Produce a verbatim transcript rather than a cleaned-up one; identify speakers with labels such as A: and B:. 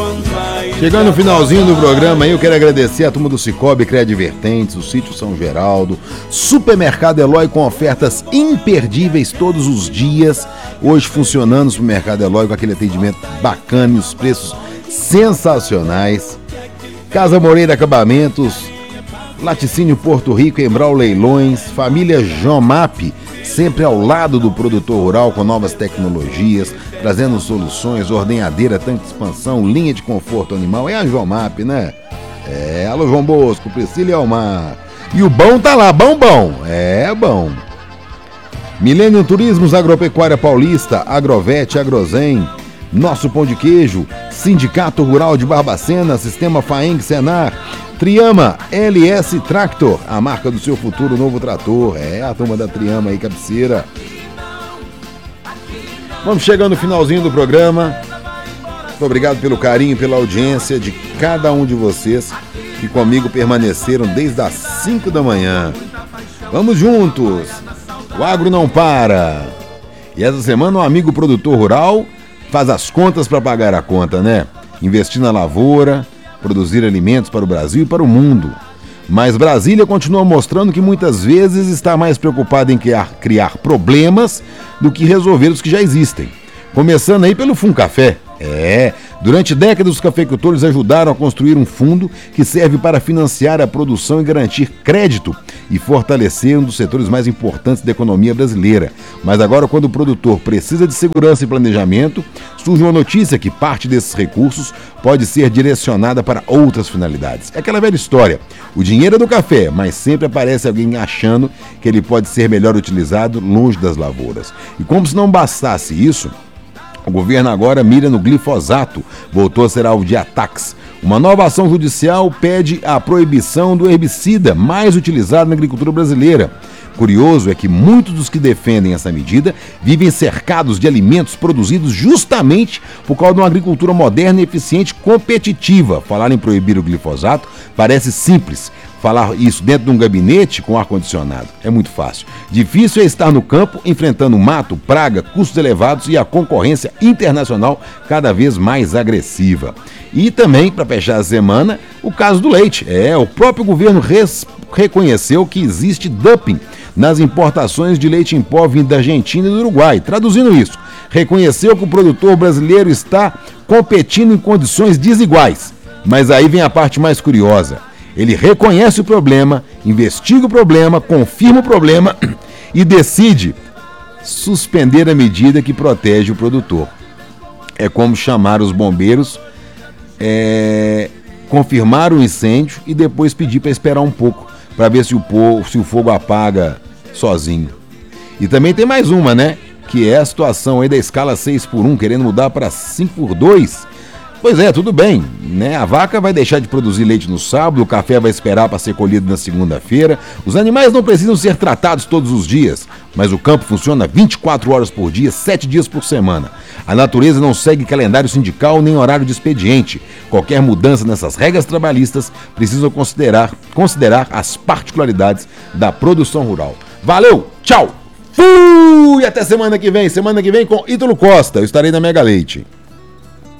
A: Chegando no finalzinho do programa, eu quero agradecer a turma do Cicobi Credivertentes, o Sítio São Geraldo, Supermercado Eloy com ofertas imperdíveis todos os dias. Hoje funcionando o Supermercado Eloy com aquele atendimento bacana e os preços sensacionais. Casa Moreira Acabamentos, Laticínio Porto Rico, Embral Leilões, Família Jomap, sempre ao lado do produtor rural com novas tecnologias, trazendo soluções, ordenhadeira, tanque de expansão, linha de conforto animal. É a Jomap, né? É, alô João Bosco, Priscila e Almar. E o bom tá lá, bom, bom. É bom. Millennium Turismos, Agropecuária Paulista, Agrovete, Agrozen, Nosso Pão de Queijo, Sindicato Rural de Barbacena, Sistema Faeng Senar, Triama, L S Tractor, a marca do seu futuro novo trator. É a turma da Triama aí, cabeceira. Vamos chegando no finalzinho do programa. Muito obrigado pelo carinho, pela audiência de cada um de vocês que comigo permaneceram desde as cinco da manhã. Vamos juntos. O agro não para. E essa semana o amigo produtor rural faz as contas para pagar a conta, né? Investir na lavoura, produzir alimentos para o Brasil e para o mundo. Mas Brasília continua mostrando que muitas vezes está mais preocupada em criar, criar problemas do que resolver os que já existem. Começando aí pelo Funcafé. É, durante décadas os cafeicultores ajudaram a construir um fundo que serve para financiar a produção e garantir crédito e fortalecer um dos setores mais importantes da economia brasileira. Mas agora, quando o produtor precisa de segurança e planejamento, surge uma notícia que parte desses recursos pode ser direcionada para outras finalidades. É aquela velha história, o dinheiro é do café, mas sempre aparece alguém achando que ele pode ser melhor utilizado longe das lavouras. E como se não bastasse isso, o governo agora mira no glifosato, voltou a ser alvo de ataques. Uma nova ação judicial pede a proibição do herbicida mais utilizado na agricultura brasileira. Curioso é que muitos dos que defendem essa medida vivem cercados de alimentos produzidos justamente por causa de uma agricultura moderna e eficiente competitiva. Falar em proibir o glifosato parece simples. Falar isso dentro de um gabinete com ar-condicionado é muito fácil. Difícil é estar no campo enfrentando mato, praga, custos elevados e a concorrência internacional cada vez mais agressiva. E também, para fechar a semana, o caso do leite. É, o próprio governo res- reconheceu que existe dumping nas importações de leite em pó vindo da Argentina e do Uruguai. Traduzindo isso, reconheceu que o produtor brasileiro está competindo em condições desiguais. Mas aí vem a parte mais curiosa. Ele reconhece o problema, investiga o problema, confirma o problema e decide suspender a medida que protege o produtor. É como chamar os bombeiros, é, confirmar o incêndio e depois pedir para esperar um pouco, para ver se o, po- se o fogo apaga sozinho. E também tem mais uma, né? Que é a situação aí da escala seis por um, querendo mudar para cinco por dois. Pois é, tudo bem, né? A vaca vai deixar de produzir leite no sábado, o café vai esperar para ser colhido na segunda-feira. Os animais não precisam ser tratados todos os dias, mas o campo funciona vinte e quatro horas por dia, sete dias por semana. A natureza não segue calendário sindical nem horário de expediente. Qualquer mudança nessas regras trabalhistas precisa considerar, considerar as particularidades da produção rural. Valeu, tchau, fui! Até semana que vem, semana que vem com Ítalo Costa, eu estarei na Mega Leite.